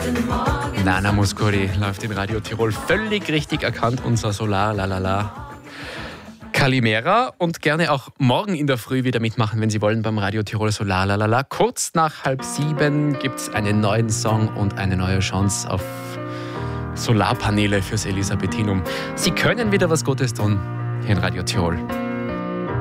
Nana Mouskouri läuft in Radio Tirol. Völlig richtig erkannt, unser Solar Lalala. Kalimera und gerne auch morgen in der Früh wieder mitmachen, wenn Sie wollen, beim Radio Tirol Solar Lalala. Kurz nach 6:30 gibt es einen neuen Song und eine neue Chance auf Solarpaneele fürs Elisabethinum. Sie können wieder was Gutes tun hier in Radio Tirol.